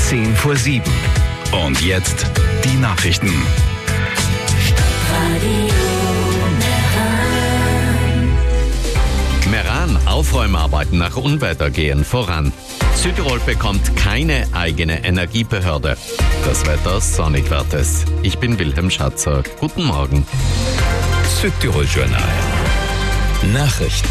7:10. Und jetzt die Nachrichten. Meran, Aufräumarbeiten nach Unwetter gehen voran. Südtirol bekommt keine eigene Energiebehörde. Das Wetter, sonnig wird es. Ich bin Wilhelm Schatzer. Guten Morgen. Südtirol Journal. Nachrichten.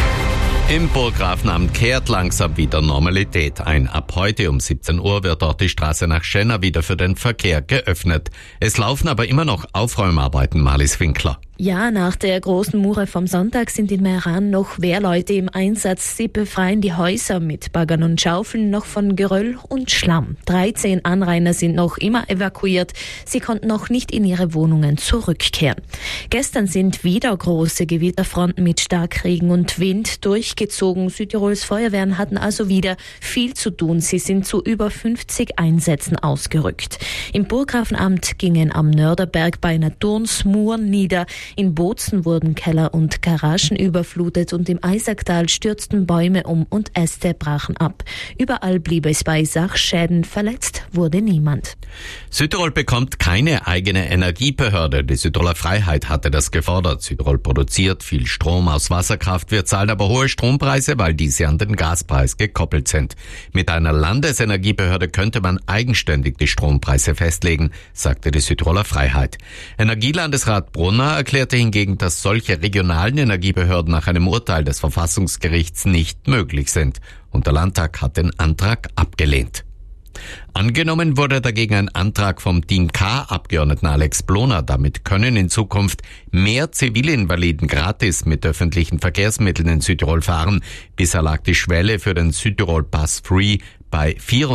Im Burggrafenamt kehrt langsam wieder Normalität ein. Ab heute um 17 Uhr wird dort die Straße nach Schenna wieder für den Verkehr geöffnet. Es laufen aber immer noch Aufräumarbeiten, Marlies Winkler. Ja, nach der großen Mure vom Sonntag sind in Meran noch Wehrleute im Einsatz. Sie befreien die Häuser mit Baggern und Schaufeln noch von Geröll und Schlamm. 13 Anrainer sind noch immer evakuiert. Sie konnten noch nicht in ihre Wohnungen zurückkehren. Gestern sind wieder große Gewitterfronten mit Starkregen und Wind durchgezogen. Südtirols Feuerwehren hatten also wieder viel zu tun. Sie sind zu über 50 Einsätzen ausgerückt. Im Burggrafenamt gingen am Nörderberg bei einer Turnsmur nieder. In Bozen wurden Keller und Garagen überflutet und im Eisacktal stürzten Bäume um und Äste brachen ab. Überall blieb es bei Sachschäden, verletzt wurde niemand. Südtirol bekommt keine eigene Energiebehörde. Die Südtiroler Freiheit hatte das gefordert. Südtirol produziert viel Strom aus Wasserkraft. Wir zahlen aber hohe Strompreise, weil diese an den Gaspreis gekoppelt sind. Mit einer Landesenergiebehörde könnte man eigenständig die Strompreise festlegen, sagte die Südtiroler Freiheit. Energielandesrat Brunner erklärte hingegen, dass solche regionalen Energiebehörden nach einem Urteil des Verfassungsgerichts nicht möglich sind. Und der Landtag hat den Antrag abgelehnt. Angenommen wurde dagegen ein Antrag vom Team K-Abgeordneten Alex Bloner. Damit können in Zukunft mehr Zivilinvaliden gratis mit öffentlichen Verkehrsmitteln in Südtirol fahren. Bisher lag die Schwelle für den Südtirol Bus Free bei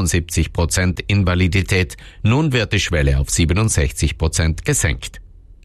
74% Invalidität. Nun wird die Schwelle auf 67% gesenkt.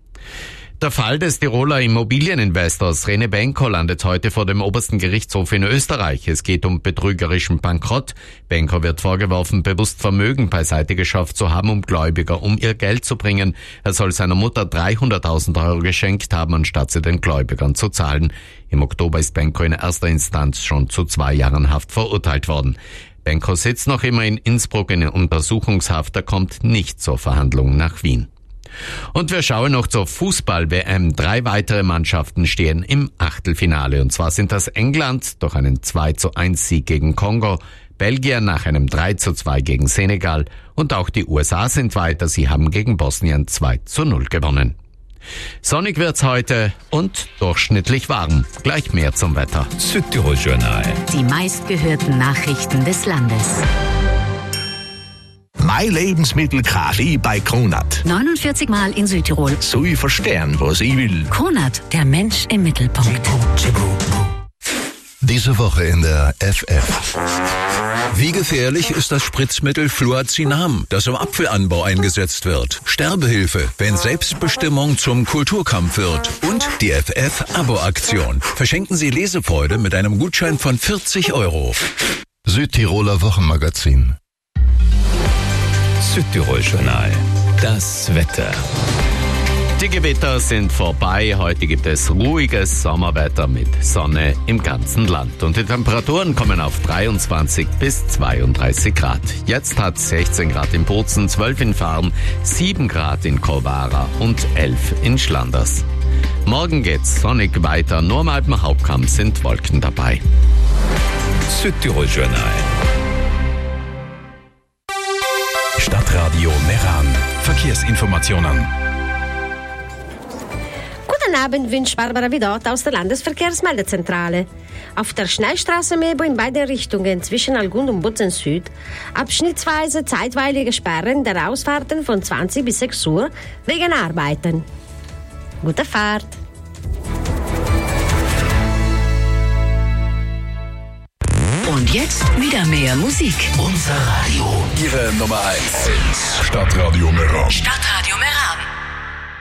Der Fall des Tiroler Immobilieninvestors Rene Benko landet heute vor dem obersten Gerichtshof in Österreich. Es geht um betrügerischen Bankrott. Benko wird vorgeworfen, bewusst Vermögen beiseite geschafft zu haben, um Gläubiger um ihr Geld zu bringen. Er soll seiner Mutter 300.000 Euro geschenkt haben, anstatt sie den Gläubigern zu zahlen. Im Oktober ist Benko in erster Instanz schon zu 2 Jahren Haft verurteilt worden. Benko sitzt noch immer in Innsbruck in Untersuchungshaft. Er kommt nicht zur Verhandlung nach Wien. Und wir schauen noch zur Fußball-WM. 3 weitere Mannschaften stehen im Achtelfinale. Und zwar sind das England durch einen 2:1-Sieg gegen Kongo, Belgien nach einem 3:2 gegen Senegal und auch die USA sind weiter. Sie haben gegen Bosnien 2:0 gewonnen. Sonnig wird's heute und durchschnittlich warm. Gleich mehr zum Wetter. Südtirol Journal. Die meistgehörten Nachrichten des Landes. Mein Lebensmittel kaufe ich bei Kronat. 49 Mal in Südtirol. So ich verstehen, was ich will. Kronat, der Mensch im Mittelpunkt. Diese Woche in der FF. Wie gefährlich ist das Spritzmittel Fluazinam, das im Apfelanbau eingesetzt wird? Sterbehilfe, wenn Selbstbestimmung zum Kulturkampf wird. Und die FF-Abo-Aktion. Verschenken Sie Lesefreude mit einem Gutschein von 40 Euro. Südtiroler Wochenmagazin. Südtirol Journal. Das Wetter. Die Gewitter sind vorbei. Heute gibt es ruhiges Sommerwetter mit Sonne im ganzen Land. Und die Temperaturen kommen auf 23 bis 32 Grad. Jetzt hat 16 Grad in Bozen, 12 in Farn, 7 Grad in Kovara und 11 in Schlanders. Morgen geht's sonnig weiter. Nur am Alpenhauptkamm sind Wolken dabei. Südtirol Journal. Stadtradio Meran. Verkehrsinformationen. Guten Abend wünscht Barbara Vidot aus der Landesverkehrsmeldezentrale. Auf der Schnellstraße Mebo in beide Richtungen zwischen Algund und Bozen Süd abschnittsweise zeitweilige Sperren der Ausfahrten von 20 bis 6 Uhr wegen Arbeiten. Gute Fahrt! Und jetzt wieder mehr Musik. Unser Radio. Ihre Nummer 1. Stadtradio Meran. Stadtradio Meran.